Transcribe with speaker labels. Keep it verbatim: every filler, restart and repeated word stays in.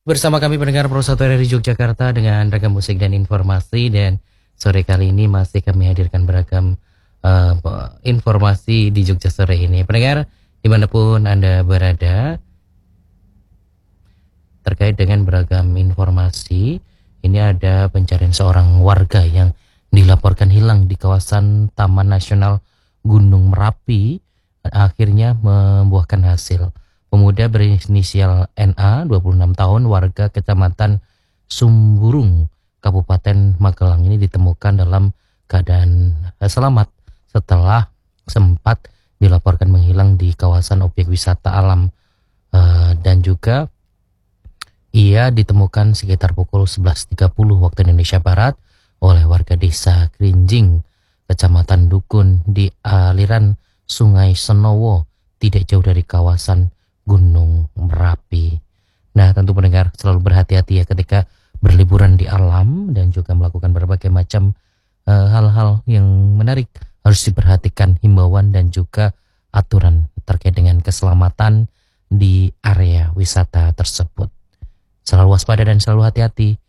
Speaker 1: Bersama kami pendengar Pro satu R R I Yogyakarta dengan ragam musik dan informasi, dan sore kali ini masih kami hadirkan beragam uh, informasi di Jogja sore ini. Pendengar dimanapun Anda berada, terkait dengan beragam informasi, ini ada pencarian seorang warga yang dilaporkan hilang di kawasan Taman Nasional Gunung Merapi, akhirnya membuahkan hasil. Pemuda berinisial N A, dua puluh enam tahun, warga Kecamatan Sumburung, Kabupaten Magelang ini ditemukan dalam keadaan selamat setelah sempat dilaporkan menghilang di kawasan objek wisata alam. Uh, dan juga ia ditemukan sekitar pukul sebelas tiga puluh waktu Indonesia Barat oleh warga desa Krinjing, Kecamatan Dukun di aliran Sungai Senowo, tidak jauh dari kawasan Gunung Merapi. Nah, tentu pendengar selalu berhati-hati ya ketika berliburan di alam dan juga melakukan berbagai macam uh, hal-hal yang menarik. Harus diperhatikan himbauan dan juga aturan terkait dengan keselamatan di area wisata tersebut. Selalu waspada dan selalu hati-hati.